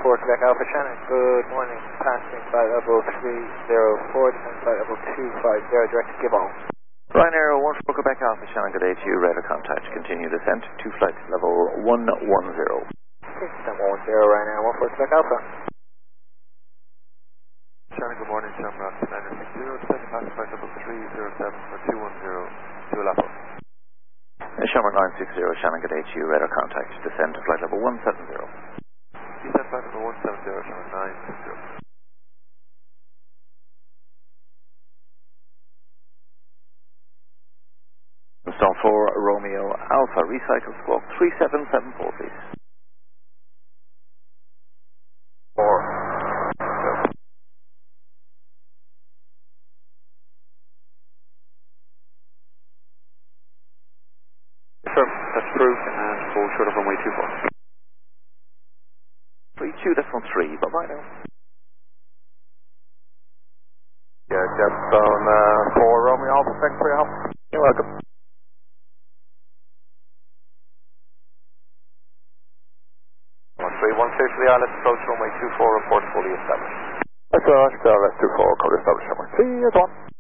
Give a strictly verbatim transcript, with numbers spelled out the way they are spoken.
four, Quebec Alpha Shannon. Good morning. Passing flight level three zero four, descending flight level two five zero, direct to Gibbon. Ryanair one four Quebec Alpha Shannon, good day to you. Radar contact. Continue descent to flight level one one zero. Descent one one zero, Ryanair one four Quebec Alpha. Shannon, good morning. Shamrock nine six zero, descending passing flight level three zero seven for two one zero to Lapo. Shamrock nine six zero, Shannon, good day to you. Radar contact. Descend to flight level one seven zero. Descent flight level one seven zero, Shannon nine six zero. Stone four Romeo Alpha, recycle squawk three seven seven four, please. Four. Sure, that's approved and full short of runway two four. three two decimal three, bye bye now. Yeah, Jetstone uh, four Romeo Alpha, thanks for your help. You're welcome. one three one clear to the islet, approach runway two four, report fully established. That's all right, so let's do four, code established. See you, one.